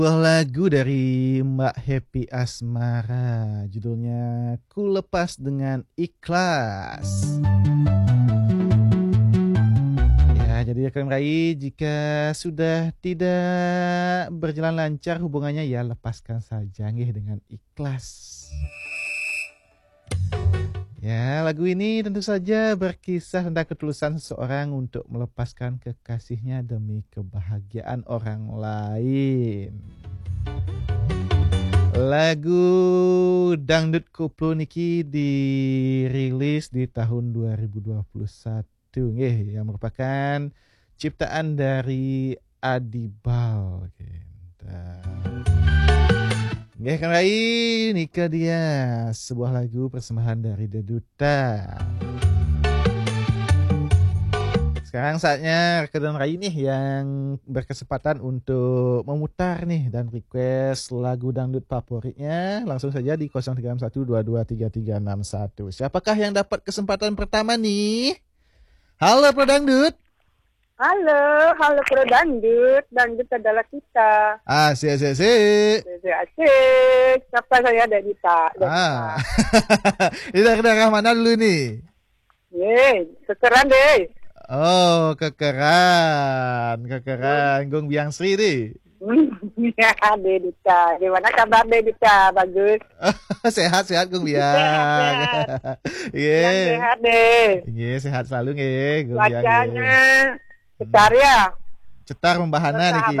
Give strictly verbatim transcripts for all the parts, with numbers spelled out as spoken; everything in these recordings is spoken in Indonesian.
Sebuah lagu dari Mbak Happy Asmara, judulnya Ku Lepas Dengan Ikhlas. Ya, jadi rekan Rai, jika sudah tidak berjalan lancar hubungannya, ya lepaskan saja nih dengan ikhlas. Ya, lagu ini tentu saja berkisah tentang ketulusan seseorang untuk melepaskan kekasihnya demi kebahagiaan orang lain. Lagu Dangdut Koplo niki dirilis di tahun dua ribu dua puluh satu nggih, yang merupakan ciptaan dari Adibal. Nggih kan Rai, nikah dia sebuah lagu persembahan dari The Duta. Sekarang saatnya rekan Rai nih yang berkesempatan untuk memutar nih dan request lagu dangdut favoritnya. Langsung saja di nol tiga enam satu dua dua tiga tiga enam satu. Siapakah yang dapat kesempatan pertama nih? Halo Pro Dangdut. Halo, halo Pro Dangdut. Dangdut adalah kita. Asik, asik, asik. Asik, asik. Siapa saya Dita? Ah. Ini dari daerah mana dulu nih? Ye, sekeran deh. Oh, kekeran. Kekeran. Gung Biang Sri nih. Ya, Dita. Gimana kabar Dita? Bagus. Sehat-sehat Gung Biang. Sehat. Iya. Yang sehat deh. Iya, sehat selalu nggih, Gung Biang. Wajahnya cetar ya. Cetar membahana niki.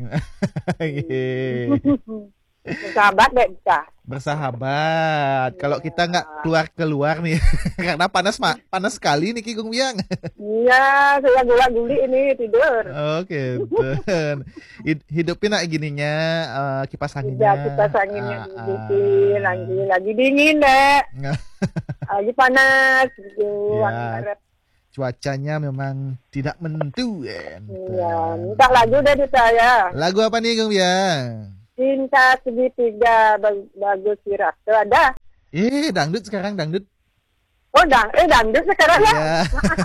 Bersahabat deh Dita. Bersahabat. Kalau kita nggak keluar-keluar nih, karena panas mak, panas sekali niki Gung Biang. Iya, saya gula-guli ini tidur. Oke, betul. Hidupin nak gininya uh, kipas anginnya. Ya, kipas anginnya uh, uh, lagi lagi dingin deh. Lagi panas gitu. Ya, cuacanya memang tidak menentu kan. Iya, minta lagu deh di saya. Lagu apa nih Gung Biang? Cinta Segitiga Bagus Wirak. Tuh ada. Eh, dangdut sekarang dangdut. Oh, dang, eh dangdut sekarang ya. Ya.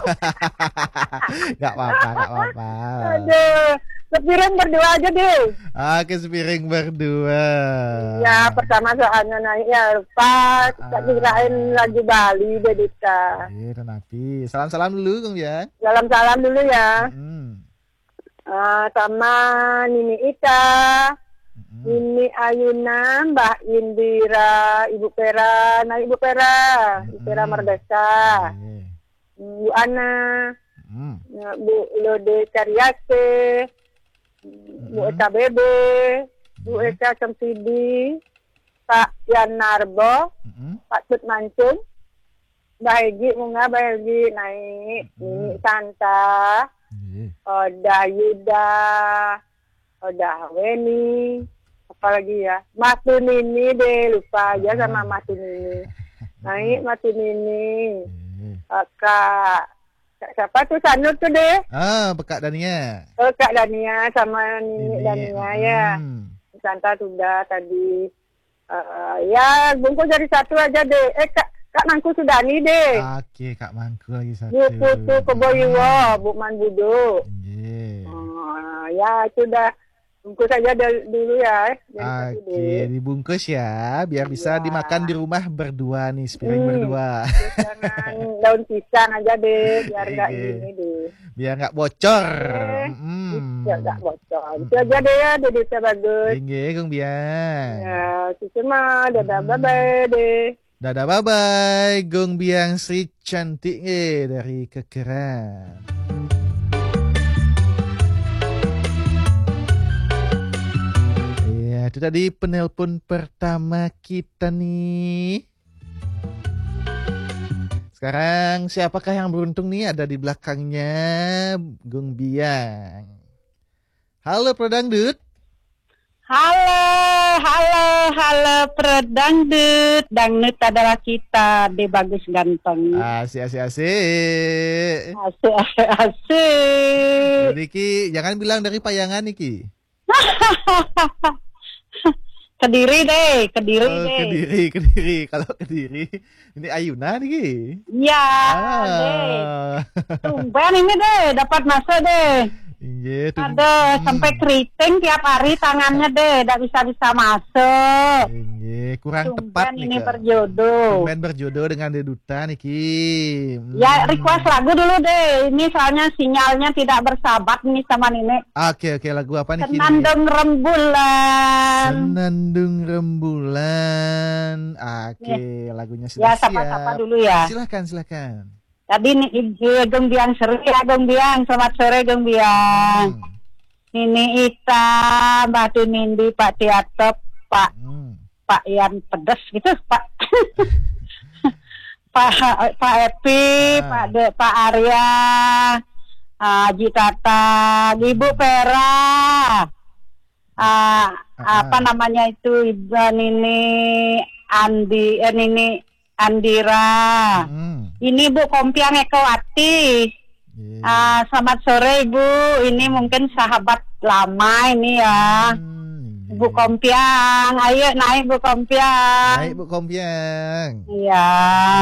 Gak apa-apa, gak apa-apa. Aduh, sepiring berdua aja deh. Oke, sepiring berdua. Ya, pertama soalnya naik ya lupa. Kita ah. kirain lagu Bali deh Dita. Iya, Napi. Salam-salam dulu Gung Biang. Salam-salam dulu ya. Hmm. Uh, sama Nini Ita. Ini Ayuna, Mbak Indira, Ibu Pera, nah Ibu Pera, Ibu Pera Merdeka, Bu Ana, Bu Lode Karyase, Bu Eka Bebe, Bu Eka Semsidi, Pak Yan Narbo, Pak Tut Mancung, Mbak Hegi, Munga, Mbak Hegi, naik, Nini Santa, Oda Yuda, Oda Weni, apalagi ya, Matu Nini deh, lupa aja sama Matu Nini. Naik Matu Nini. Kak, Kak siapa tuh Sanur tuh deh? Ah, Kak Dania. Oh, Kak Dania sama Nini Dania ya. Hmm. Santa sudah tadi. Uh, ya, bungkus dari satu aja deh. Eh, Kak, Kak Mangku Sudani deh. Oke, Kak Mangku lagi satu. Bu Putu Keboyiwo, Bu Manbudo. Yeah. Uh, ya, sudah. Bungkus aja dulu ya. Oke, okay, dibungkus ya, biar bisa ya. Dimakan di rumah berdua nih, sepiring hmm, berdua. Jangan daun pisang aja deh, biar nggak okay. Gini deh. Biar nggak bocor. Okay. Hmm. Biar nggak bocor. Itu aja deh ya, dedetnya bagus. Oke, Gung Biang. Ya, Cici mah, dadah hmm. bye-bye deh. Dadah bye-bye, Gung Biang Sri cantik nih dari Kekeran. Itu tadi penelpon pertama kita nih. Sekarang siapakah yang beruntung nih ada di belakangnya Gung Biang. Halo Pro Dangdut. Halo, halo, halo Pro Dangdut. Dangdut adalah kita, de bagus ganteng. Asik, asik, asik. Asik, asik, asik. Niki, jangan bilang dari Payangan Niki. Kediri deh, Kediri oh, deh. Kediri, Kediri. Kalau Kediri, ini Ayuna nih. Iya, ah. deh. Tumben ini deh, dapat masuk deh. Iya, tum- Aduh, hmm. sampai keriting tiap hari tangannya deh, tidak bisa-bisa masuk. Iya, kurang tepat Tumben nih ini Kak. berjodoh. Tumben berjodoh dengan dedutan iki. Ya, Hmm. request lagu dulu deh. Ini soalnya sinyalnya tidak bersahabat nih sama Nenek. Oke oke, lagu apa nih kini? Senandung rembulan. Senandung rembulan. Oke, lagunya sudah Ya, siap. sapa-sapa dulu ya. Silakan silakan. Tadi nih Ige Geng Biang seru ya Geng Biang. Selamat sore Geng Biang. Hmm. Ini Ita, Mbak Tunindi, Pak Tiatop, Pak Hmm. Pak Ian Pedes gitu, Pak. Pak Pak Epi, Ah. Pak De, Pak Arya, Haji Tata, Ibu Pera, ah, apa Ah. namanya itu Ibu Nini Andi, eh, Nini Andira. Hmm. Ini Bu Kompiang Ekowati. Iya. Ah, selamat sore Ibu. Ini mungkin sahabat lama ini ya. Hmm, iya. Bu Kompiang, ayo naik Bu Kompiang. Baik Bu Kompiang. Iya.